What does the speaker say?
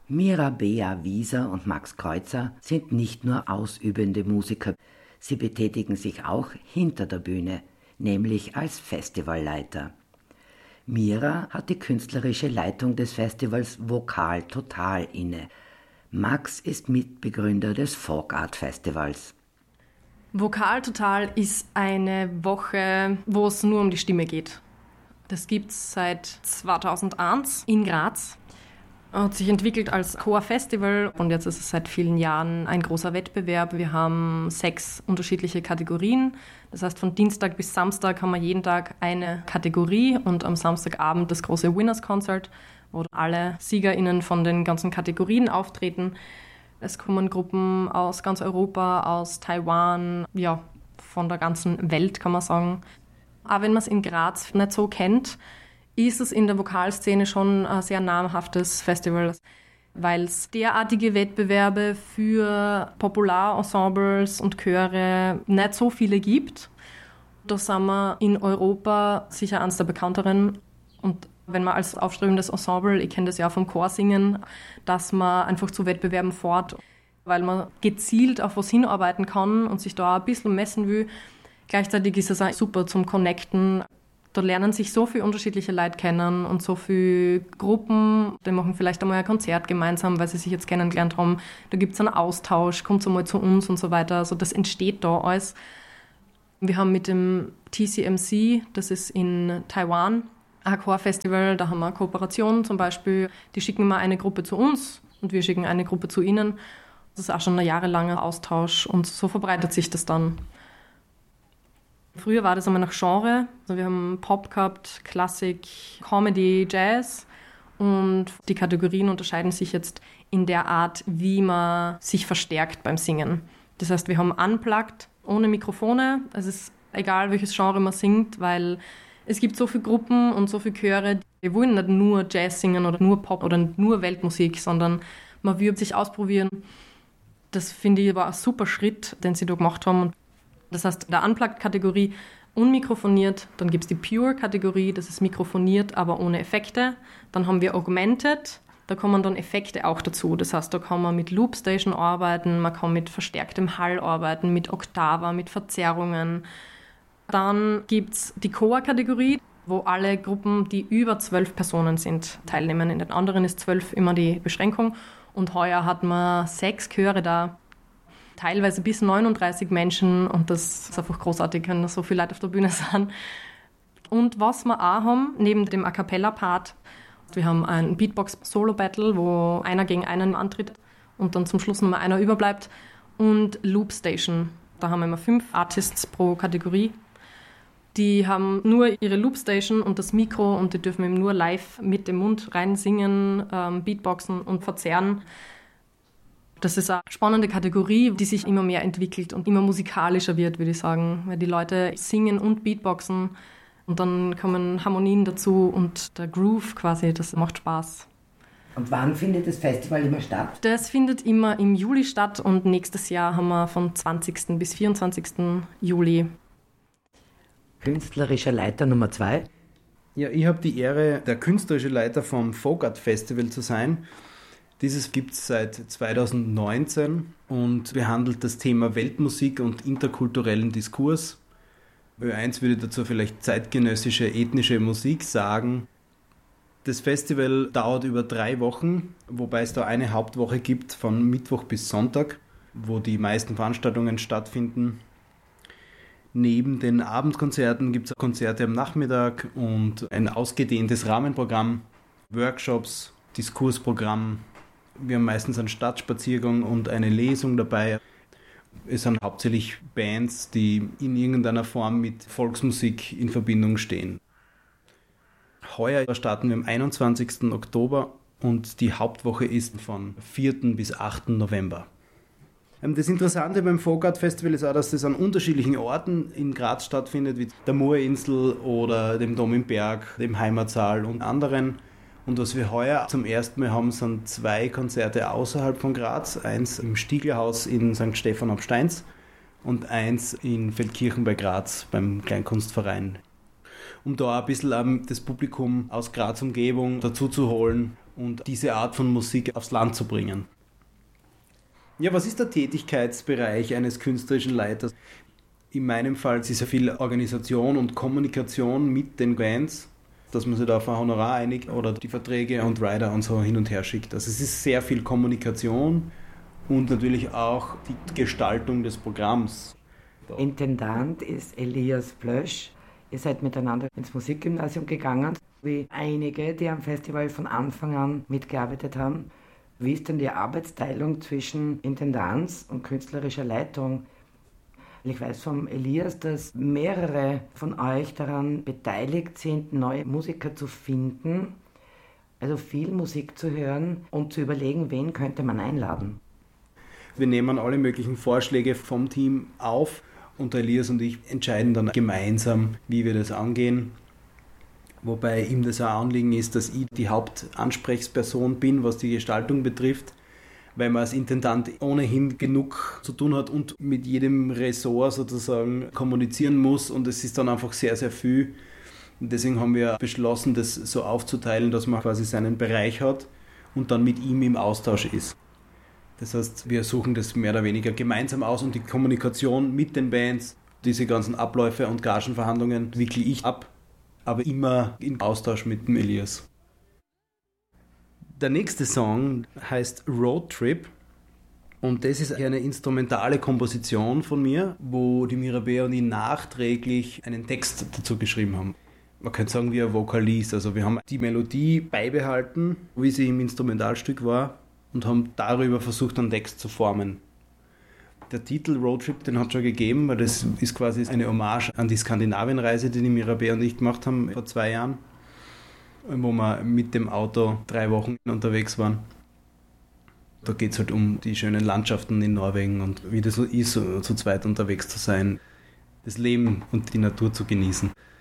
Mira Bea Wieser und Max Kreuzer sind nicht nur ausübende Musiker, sie betätigen sich auch hinter der Bühne, nämlich als Festivalleiter. Mira hat die künstlerische Leitung des Festivals Vokal Total inne. Max ist Mitbegründer des Folk Art Festivals. Vokal Total ist eine Woche, wo es nur um die Stimme geht. Das gibt es seit 2001 in Graz. Hat sich entwickelt als Chor-Festival und jetzt ist es seit vielen Jahren ein großer Wettbewerb. Wir haben 6 unterschiedliche Kategorien. Das heißt, von Dienstag bis Samstag haben wir jeden Tag eine Kategorie und am Samstagabend das große Winners Concert, wo alle SiegerInnen von den ganzen Kategorien auftreten. Es kommen Gruppen aus ganz Europa, aus Taiwan, ja, von der ganzen Welt kann man sagen. Aber wenn man es in Graz nicht so kennt, ist es in der Vokalszene schon ein sehr namhaftes Festival, weil es derartige Wettbewerbe für Popularensembles und Chöre nicht so viele gibt. Da sind wir in Europa sicher eines der bekannteren. Und wenn man als aufstrebendes Ensemble, ich kenne das ja vom Chorsingen, dass man einfach zu Wettbewerben fährt, weil man gezielt auf was hinarbeiten kann und sich da ein bisschen messen will. Gleichzeitig ist es auch super zum Connecten. Da lernen sich so viele unterschiedliche Leute kennen und so viele Gruppen, die machen vielleicht einmal ein Konzert gemeinsam, weil sie sich jetzt kennengelernt haben. Da gibt es einen Austausch, kommt einmal zu uns und so weiter. Also das entsteht da alles. Wir haben mit dem TCMC, das ist in Taiwan, ein Chorfestival, da haben wir eine Kooperation zum Beispiel. Die schicken immer eine Gruppe zu uns und wir schicken eine Gruppe zu ihnen. Das ist auch schon ein jahrelanger Austausch und so verbreitet sich das dann. Früher war das einmal nach Genre. Also wir haben Pop gehabt, Klassik, Comedy, Jazz. Und die Kategorien unterscheiden sich jetzt in der Art, wie man sich verstärkt beim Singen. Das heißt, wir haben Unplugged, ohne Mikrofone. Es ist egal, welches Genre man singt, weil es gibt so viele Gruppen und so viele Chöre, die wollen nicht nur Jazz singen oder nur Pop oder nur Weltmusik, sondern man will sich ausprobieren. Das finde ich war ein super Schritt, den sie da gemacht haben. Das heißt, in der Unplugged-Kategorie unmikrofoniert, dann gibt es die Pure-Kategorie, das ist mikrofoniert, aber ohne Effekte. Dann haben wir Augmented, da kommen dann Effekte auch dazu. Das heißt, da kann man mit Loopstation arbeiten, man kann mit verstärktem Hall arbeiten, mit Oktava, mit Verzerrungen. Dann gibt es die Chor-Kategorie, wo alle Gruppen, die über 12 Personen sind, teilnehmen. In den anderen ist 12 immer die Beschränkung. Und heuer hat man 6 Chöre da. Teilweise bis 39 Menschen und das ist einfach großartig, wenn da so viele Leute auf der Bühne sind. Und was wir auch haben, neben dem A Cappella-Part, wir haben ein Beatbox-Solo-Battle, wo einer gegen einen antritt und dann zum Schluss nochmal einer überbleibt und Loopstation. Da haben wir immer 5 Artists pro Kategorie. Die haben nur ihre Loopstation und das Mikro und die dürfen eben nur live mit dem Mund rein singen, Beatboxen und verzerren. Das ist eine spannende Kategorie, die sich immer mehr entwickelt und immer musikalischer wird, würde ich sagen. Weil die Leute singen und Beatboxen und dann kommen Harmonien dazu und der Groove quasi, das macht Spaß. Und wann findet das Festival immer statt? Das findet immer im Juli statt und nächstes Jahr haben wir von 20. bis 24. Juli. Künstlerischer Leiter Nummer 2. Ja, ich habe die Ehre, der künstlerische Leiter vom Folk Art Festival zu sein. Dieses gibt es seit 2019 und behandelt das Thema Weltmusik und interkulturellen Diskurs. Ö1 würde dazu vielleicht zeitgenössische ethnische Musik sagen. Das Festival dauert über 3 Wochen, wobei es da eine Hauptwoche gibt von Mittwoch bis Sonntag, wo die meisten Veranstaltungen stattfinden. Neben den Abendkonzerten gibt es Konzerte am Nachmittag und ein ausgedehntes Rahmenprogramm, Workshops, Diskursprogramm. Wir haben meistens einen Stadtspaziergang und eine Lesung dabei. Es sind hauptsächlich Bands, die in irgendeiner Form mit Volksmusik in Verbindung stehen. Heuer starten wir am 21. Oktober und die Hauptwoche ist von 4. bis 8. November. Das Interessante beim Folk Art Festival ist auch, dass das an unterschiedlichen Orten in Graz stattfindet, wie der Moorinsel oder dem Dom im Berg, dem Heimatsaal und anderen. Und was wir heuer zum ersten Mal haben, sind 2 Konzerte außerhalb von Graz. Eins im Stieglhaus in St. Stephan ab Steins und eins in Feldkirchen bei Graz beim Kleinkunstverein. Um da ein bisschen das Publikum aus Graz Umgebung dazu zu holen und diese Art von Musik aufs Land zu bringen. Ja, was ist der Tätigkeitsbereich eines künstlerischen Leiters? In meinem Fall ist es ja viel Organisation und Kommunikation mit den Bands, dass man sich da auf ein Honorar einigt oder die Verträge und Rider und so hin und her schickt. Also es ist sehr viel Kommunikation und natürlich auch die Gestaltung des Programms. Intendant ist Elias Plösch. Ihr seid miteinander ins Musikgymnasium gegangen, wie einige, die am Festival von Anfang an mitgearbeitet haben. Wie ist denn die Arbeitsteilung zwischen Intendanz und künstlerischer Leitung? Ich weiß vom Elias, dass mehrere von euch daran beteiligt sind, neue Musiker zu finden, also viel Musik zu hören und zu überlegen, wen könnte man einladen. Wir nehmen alle möglichen Vorschläge vom Team auf und der Elias und ich entscheiden dann gemeinsam, wie wir das angehen. Wobei ihm das ein Anliegen ist, dass ich die Hauptansprechperson bin, was die Gestaltung betrifft, weil man als Intendant ohnehin genug zu tun hat und mit jedem Ressort sozusagen kommunizieren muss und es ist dann einfach sehr, sehr viel. Und deswegen haben wir beschlossen, das so aufzuteilen, dass man quasi seinen Bereich hat und dann mit ihm im Austausch ist. Das heißt, wir suchen das mehr oder weniger gemeinsam aus und die Kommunikation mit den Bands, diese ganzen Abläufe und Gagenverhandlungen wickle ich ab, aber immer im Austausch mit dem Elias. Der nächste Song heißt Road Trip und das ist eine instrumentale Komposition von mir, wo die Mirabea und ich nachträglich einen Text dazu geschrieben haben. Man könnte sagen, wie ein Vokalist. Also wir haben die Melodie beibehalten, wie sie im Instrumentalstück war und haben darüber versucht, einen Text zu formen. Der Titel Road Trip, den hat es schon gegeben, weil das ist quasi eine Hommage an die Skandinavienreise, die Mirabea und ich gemacht haben vor 2 Jahren, wo wir mit dem Auto 3 Wochen unterwegs waren. Da geht es halt um die schönen Landschaften in Norwegen und wie das so ist, so zu zweit unterwegs zu sein, das Leben und die Natur zu genießen.